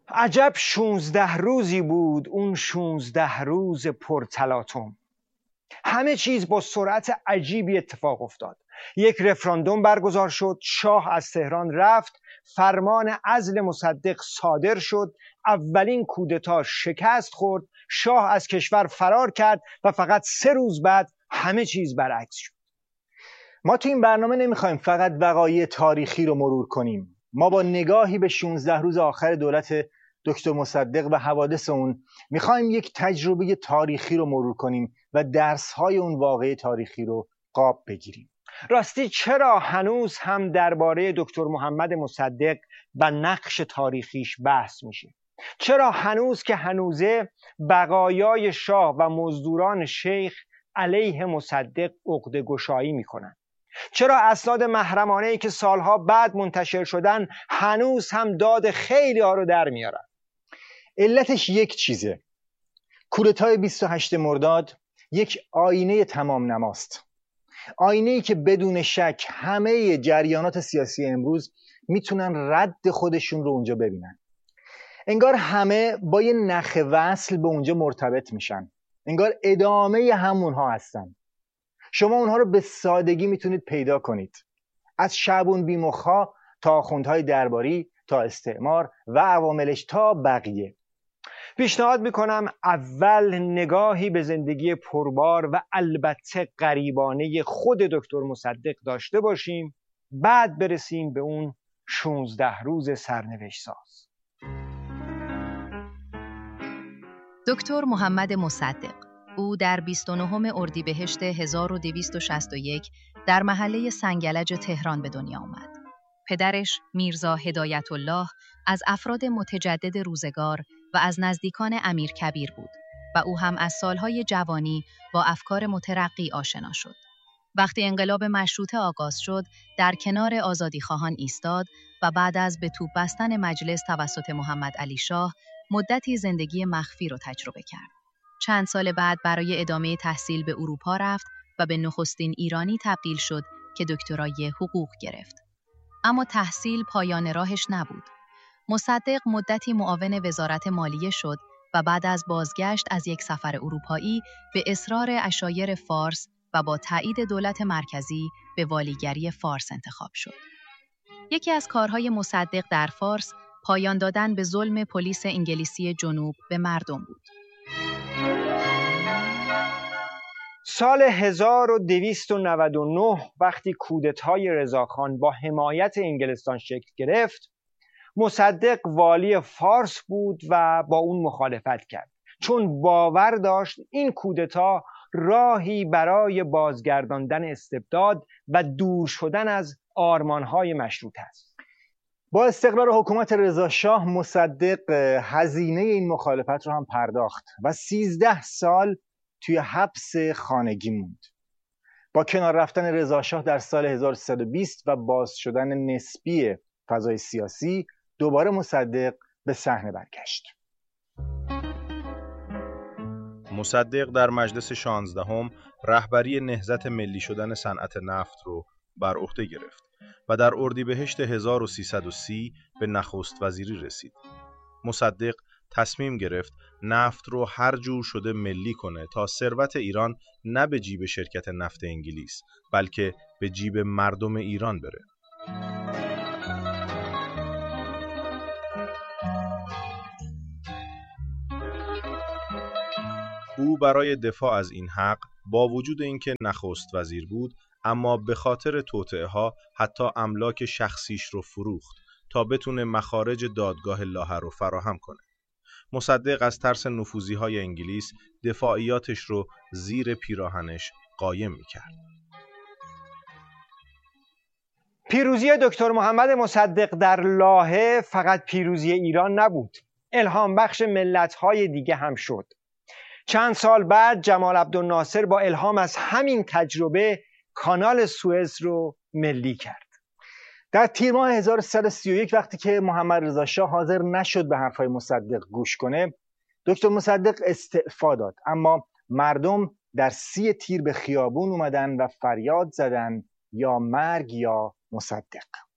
عجب 16 روزی بود اون 16 روز پرتلاطم. همه چیز با سرعت عجیبی اتفاق افتاد. یک رفراندوم برگزار شد، شاه از تهران رفت، فرمان عزل مصدق صادر شد، اولین کودتا شکست خورد، شاه از کشور فرار کرد و فقط 3 روز بعد همه چیز برعکس شد. ما تو این برنامه نمیخوایم فقط وقایع تاریخی رو مرور کنیم. ما با نگاهی به 16 روز آخر دولت دکتر مصدق و حوادث اون میخوایم یک تجربه تاریخی رو مرور کنیم و درس‌های اون واقعه تاریخی رو قاب بگیریم. راستی چرا هنوز هم درباره دکتر محمد مصدق و نقش تاریخیش بحث میشه؟ چرا هنوز که هنوزه بقایای شاه و مزدوران شیخ علیه مصدق عقده گشایی میکنن؟ چرا اسناد محرمانه‌ای که سالها بعد منتشر شدن هنوز هم داد خیلی ها رو در میارن؟ علتش یک چیزه. کودتای 28 مرداد یک آینه تمام نماست. آینه‌ای که بدون شک همه جریانات سیاسی امروز میتونن رد خودشون رو اونجا ببینن. انگار همه با یه نخ وصل به اونجا مرتبط میشن. انگار ادامه همونها هستن. شما اونها رو به سادگی میتونید پیدا کنید. از شعبون بیمخا تا آخوندهای درباری تا استعمار و عواملش تا بقیه. پیشنهاد میکنم اول نگاهی به زندگی پربار و البته غریبانه خود دکتر مصدق داشته باشیم، بعد برسیم به اون 16 روز سرنوشت ساز. دکتر محمد مصدق، او در 29 اردیبهشت 1261 در محله سنگلج تهران به دنیا آمد. پدرش میرزا هدایت الله از افراد متجدد روزگار و از نزدیکان امیر کبیر بود و او هم از سالهای جوانی با افکار مترقی آشنا شد. وقتی انقلاب مشروطه آغاز شد، در کنار آزادیخواهان ایستاد و بعد از به توپ بستن مجلس توسط محمد علی شاه مدتی زندگی مخفی را تجربه کرد. چند سال بعد برای ادامه تحصیل به اروپا رفت و به نخستین ایرانی تبدیل شد که دکترای حقوق گرفت. اما تحصیل پایان راهش نبود. مصدق مدتی معاون وزارت مالیه شد و بعد از بازگشت از یک سفر اروپایی به اصرار عشایر فارس و با تایید دولت مرکزی به والیگری فارس انتخاب شد. یکی از کارهای مصدق در فارس پایان دادن به ظلم پلیس انگلیسی جنوب به مردم بود. سال 1299 وقتی کودتای رضاخان با حمایت انگلستان شکل گرفت، مصدق والی فارس بود و با اون مخالفت کرد، چون باور داشت این کودتا راهی برای بازگرداندن استبداد و دور شدن از آرمانهای مشروطه است. با استقرار حکومت رضا شاه، مصدق هزینه این مخالفت رو هم پرداخت و 13 سال توی حبس خانگی موند. با کنار رفتن رضا شاه در سال 1320 و باز شدن نسبی فضای سیاسی، دوباره مصدق به صحنه برگشت. مصدق در مجلس 16 رهبری نهضت ملی شدن صنعت نفت رو بر عهده گرفت و در اردیبهشت 1330 به نخست وزیری رسید. مصدق تصمیم گرفت نفت رو هر جور شده ملی کنه تا ثروت ایران نه به جیب شرکت نفت انگلیس بلکه به جیب مردم ایران بره. او برای دفاع از این حق با وجود اینکه نخست وزیر بود، اما به خاطر توطئه‌ها حتی املاک شخصیش رو فروخت تا بتونه مخارج دادگاه لاهه رو فراهم کنه. مصدق از ترس نفوذی‌های انگلیس دفاعیاتش رو زیر پیراهنش قایم می‌کرد. پیروزی دکتر محمد مصدق در لاهه فقط پیروزی ایران نبود، الهام بخش ملت‌های دیگه هم شد. چند سال بعد جمال عبدالناصر با الهام از همین تجربه کانال سوئز رو ملی کرد. در تیر ماه 1331 وقتی که محمد رضا شاه حاضر نشد به حرفای مصدق گوش کنه، دکتر مصدق استعفا داد، اما مردم در 30 تیر به خیابون اومدن و فریاد زدن یا مرگ یا مصدق.